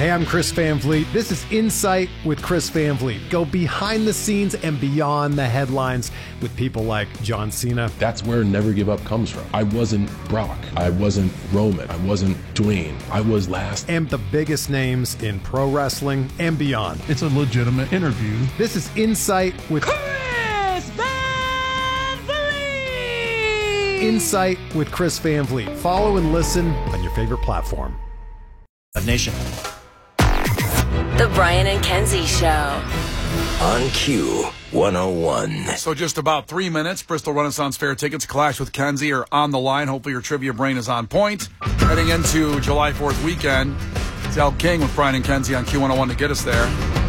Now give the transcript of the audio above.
Hey, I'm Chris Van Vliet. This is Insight with Chris Van Vliet. Go behind the scenes and beyond the headlines with people like John Cena. That's where Never Give Up comes from. I wasn't Brock. I wasn't Roman. I wasn't Dwayne. I was last. And the biggest names in pro wrestling and beyond. It's a legitimate interview. This is Insight with Chris Van Vliet. Insight with Chris Van Vliet. Follow and listen on your favorite platform. Nation. The Brian and Kenzie Show. On Q101. So just about 3 minutes. Bristol Renaissance Fair tickets, Clash with Kenzie, are on the line. Hopefully your trivia brain is on point. Heading into July 4th weekend. It's Al King with Brian and Kenzie on Q101 to get us there.